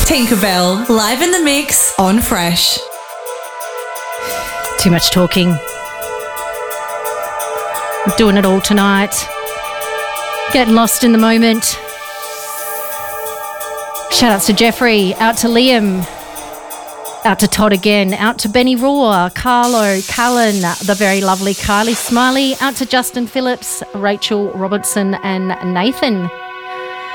Tinkerbell, live in the mix on Fresh. Too much talking. I'm doing it all tonight. Getting lost in the moment. Shout outs to Jeffrey, out to Liam, out to Todd again, out to Benny Raw, Carlo, Cullen, the very lovely Kylie Smiley, out to Justin Phillips, Rachel Robertson and Nathan.